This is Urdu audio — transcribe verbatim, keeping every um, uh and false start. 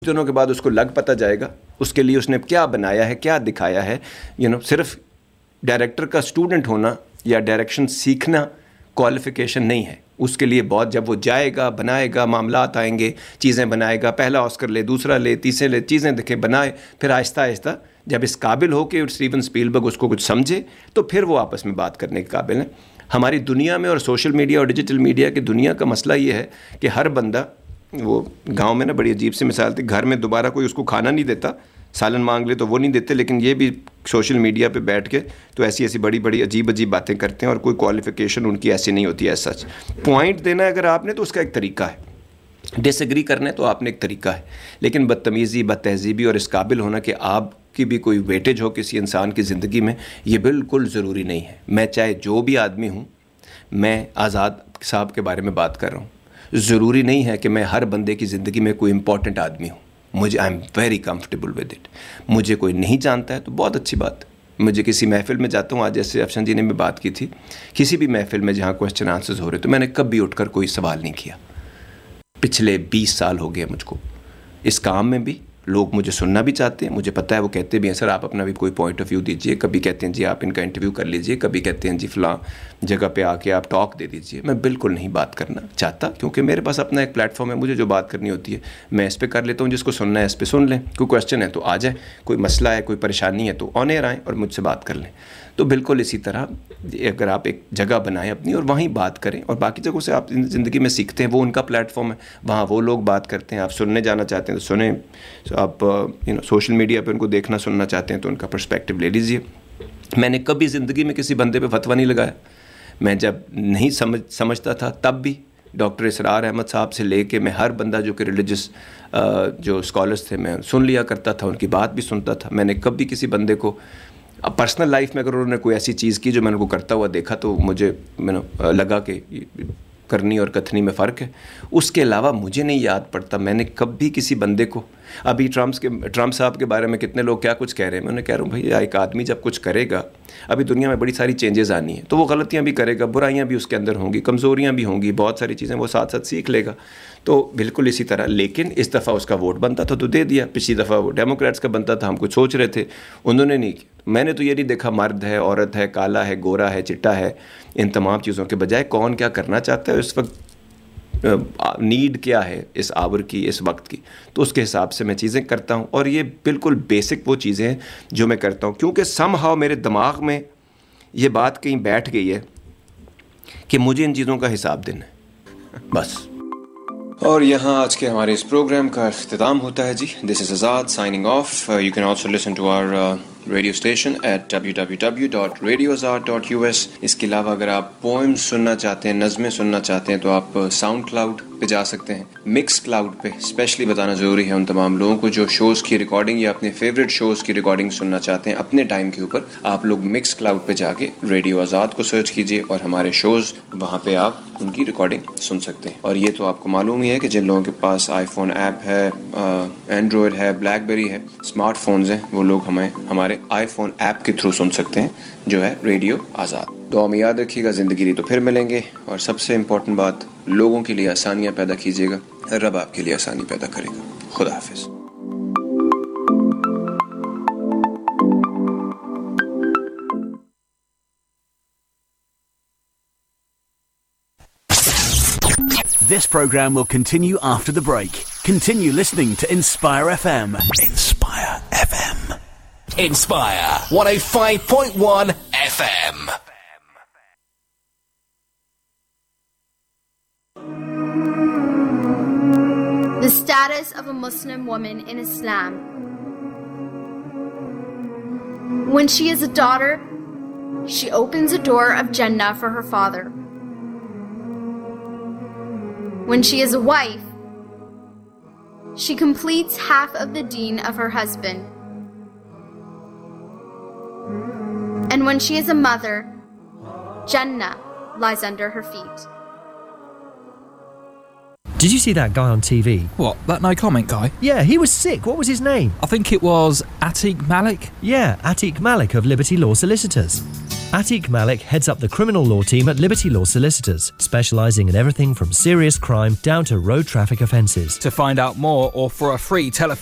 دنوں کے بعد اس کو لگ پتہ جائے گا اس کے لیے اس نے کیا بنایا ہے, کیا دکھایا ہے. یو نو صرف ڈائریکٹر کا اسٹوڈنٹ ہونا یا ڈائریکشن سیکھنا کوالیفیکیشن نہیں ہے. اس کے لیے بہت, جب وہ جائے گا, بنائے گا, معاملات آئیں گے, چیزیں بنائے گا, پہلا آسکر لے, دوسرا لے, تیسرے لے, چیزیں دکھے, بنائے, پھر آہستہ آہستہ جب اس قابل ہو کہ اسٹیون اسپیلبرگ اس کو کچھ سمجھے تو پھر وہ آپس میں بات کرنے کے قابل ہیں. ہماری دنیا میں اور سوشل میڈیا اور ڈیجیٹل میڈیا کی دنیا کا مسئلہ یہ ہے کہ ہر بندہ, وہ گاؤں میں نا بڑی عجیب سی مثال تھی, گھر میں دوبارہ کوئی اس کو کھانا نہیں دیتا, سالن مانگ لے تو وہ نہیں دیتے, لیکن یہ بھی سوشل میڈیا پہ بیٹھ کے تو ایسی ایسی بڑی بڑی عجیب عجیب باتیں کرتے ہیں اور کوئی کوالیفیکیشن ان کی ایسی نہیں ہوتی ہے. سچ پوائنٹ دینا ہے اگر آپ نے تو اس کا ایک طریقہ ہے, ڈس ایگری کرنا ہے تو آپ نے ایک طریقہ ہے, لیکن بدتمیزی, بد تہذیبی اور اس قابل ہونا کہ آپ کی بھی کوئی ویٹیج ہو کسی انسان کی زندگی میں, یہ بالکل ضروری نہیں ہے. میں چاہے جو بھی آدمی ہوں, میں آزاد صاحب کے بارے میں بات کر رہا ہوں, ضروری نہیں ہے کہ میں ہر بندے کی زندگی میں کوئی امپورٹنٹ آدمی ہوں. مجھے I am very comfortable with it. مجھے کوئی نہیں جانتا ہے تو بہت اچھی بات. مجھے کسی محفل میں جاتا ہوں, آج جیسے افشان جی نے بھی بات کی تھی, کسی بھی محفل میں جہاں کوسچن آنسرز ہو رہے تو میں نے کبھی اٹھ کر کوئی سوال نہیں کیا. پچھلے بیس سال ہو گئے مجھ کو اس کام میں بھی. لوگ مجھے سننا بھی چاہتے ہیں, مجھے پتہ ہے, وہ کہتے بھی ہیں سر آپ اپنا بھی کوئی پوائنٹ آف ویو دیجئے. کبھی کہتے ہیں جی آپ ان کا انٹرویو کر لیجئے, کبھی کہتے ہیں جی فلاں جگہ پہ آ کے آپ ٹاک دے دیجئے. میں بالکل نہیں بات کرنا چاہتا, کیونکہ میرے پاس اپنا ایک پلیٹ فارم ہے, مجھے جو بات کرنی ہوتی ہے میں اس پہ کر لیتا ہوں. جس کو سننا ہے اس پہ سن لیں, کوئی کویشچن ہے تو آ جائیں, کوئی مسئلہ ہے, کوئی پریشانی ہے تو آن ایئر آئیں اور مجھ سے بات کر لیں. تو بالکل اسی طرح اگر آپ ایک جگہ بنائیں اپنی اور وہیں بات کریں, اور باقی جگہوں سے آپ زندگی میں سیکھتے ہیں, وہ ان کا پلیٹ فارم ہے, وہاں وہ لوگ بات کرتے ہیں. آپ سننے جانا چاہتے ہیں تو سنیں, آپ یو نو سوشل میڈیا پہ ان کو دیکھنا سننا چاہتے ہیں تو ان کا پرسپیکٹیو لے لیجیے. میں نے کبھی زندگی میں کسی بندے پہ فتویٰ نہیں لگایا. میں جب نہیں سمجھ سمجھتا تھا تب بھی ڈاکٹر اسرار احمد صاحب سے لے کے میں ہر بندہ جو کہ ریلیجس جو اسکالرس تھے میں سن لیا کرتا تھا, ان کی بات بھی سنتا تھا. میں نے کبھی کسی بندے کو اب پرسنل لائف میں اگر انہوں نے کوئی ایسی چیز کی جو میں نے کو کرتا ہوا دیکھا تو مجھے میں نے لگا کہ کرنی اور کتھنی میں فرق ہے. اس کے علاوہ مجھے نہیں یاد پڑتا میں نے کبھی کسی بندے کو, ابھی ٹرمپس کے ٹرمپ صاحب کے بارے میں کتنے لوگ کیا کچھ کہہ رہے ہیں, میں انہیں کہہ رہا ہوں بھائی ایک آدمی جب کچھ کرے گا, ابھی دنیا میں بڑی ساری چینجز آنی ہیں تو وہ غلطیاں بھی کرے گا, برائیاں بھی اس کے اندر ہوں گی, کمزوریاں بھی ہوں گی, بہت ساری چیزیں وہ ساتھ ساتھ سیکھ لے گا. تو بالکل اسی طرح, لیکن اس دفعہ اس کا ووٹ بنتا تھا تو دے دیا, پچھلی دفعہ وہ ڈیموکریٹس کا بنتا تھا, ہم کچھ سوچ رہے تھے, انہوں نے نہیں. میں نے تو یہ نہیں دیکھا مرد ہے, عورت ہے, کالا ہے, گورا ہے, چٹا ہے, ان تمام چیزوں کے بجائے کون کیا کرنا چاہتا ہے, اس وقت نیڈ کیا ہے اس آور کی, اس وقت کی, تو اس کے حساب سے میں چیزیں کرتا ہوں. اور یہ بالکل بیسک وہ چیزیں ہیں جو میں کرتا ہوں, کیونکہ سم ہاؤ میرے دماغ میں یہ بات کہیں بیٹھ گئی ہے کہ مجھے ان چیزوں کا حساب دینا ہے بس. اور یہاں آج کے ہمارے اس پروگرام کا اختتام ہوتا ہے جی. دس از آزاد signing off. You can also listen to our radio station at W W W dot radio Azad dot U S. اس کے علاوہ اگر آپ پوئمز سننا چاہتے ہیں, نظمیں سننا چاہتے ہیں تو آپ ساؤنڈ کلاؤڈ پہ جا سکتے ہیں. مکس کلاؤڈ پہ اسپیشلی بتانا ضروری ہے ان تمام لوگوں کو جو شوز کی ریکارڈنگ یا اپنے فیوریٹ شوز کی ریکارڈنگ سننا چاہتے ہیں اپنے ٹائم کے اوپر, آپ لوگ مکس کلاؤڈ پہ جا کے ریڈیو آزاد کو سرچ کیجیے اور ہمارے شوز وہاں پہ آپ ان کی ریکارڈنگ سن سکتے ہیں. اور یہ تو آپ کو معلوم ہی ہے کہ جن لوگوں کے پاس آئی فون ایپ ہے, اینڈرائڈ ہے, بلیک بیری ہے, اسمارٹ فونز ہیں, وہ لوگ ہمیں ہمارے آئی فون ایپ کے تھرو سن سکتے ہیں جو ہے ریڈیو آزاد. دعا میں یاد رکھیے گا, زندگی نہیں تو پھر ملیں گے. اور سب سے امپورٹنٹ بات, لوگوں کے لیے آسانیاں پیدا کیجیے گا, رب آپ کے لیے آسانی پیدا کرے گا. خدا حافظ. This program will continue after the break. Continue listening to Inspire F M. Inspire F M. Inspire one oh five point one F M. The status of a Muslim woman in Islam. When she is a daughter, she opens a door of Jannah for her father. When she is a wife, she completes half of the deen of her husband. And when she is a mother, Jannah lies under her feet. Did you see that guy on T V? What, that no comment guy? Yeah, he was sick. What was his name? I think it was Atiq Malik. Yeah, Atiq Malik of Liberty Law Solicitors. Atiq Malik heads up the criminal law team at Liberty Law Solicitors, specialising in everything from serious crime down to road traffic offences. To find out more or for a free telephone